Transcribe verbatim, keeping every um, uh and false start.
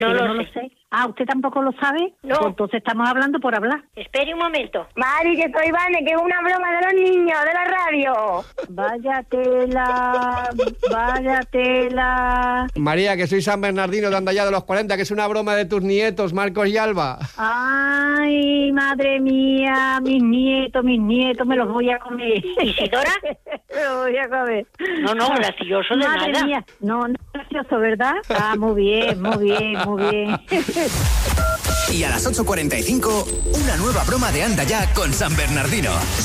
No, Yo lo, no sé. lo sé. Ah, ¿usted tampoco lo sabe? No. Pues entonces estamos hablando por hablar. Espere un momento. Mari, que soy Vane, que es una broma de los niños, de la radio. Vaya tela, vaya tela. María, que soy San Bernardino de Andallá de los cuarenta, que es una broma de tus nietos, Marcos y Alba. Ay, madre mía, mis nietos, mis nietos, me los voy a comer. ¿Isidora? Me los voy a comer. No, no, gracioso de Madre nada. mía, no, no es gracioso, ¿verdad? Ah, muy bien, muy bien, muy bien. Y a las ocho cuarenta y cinco, una nueva broma de Anda Ya con San Bernardino.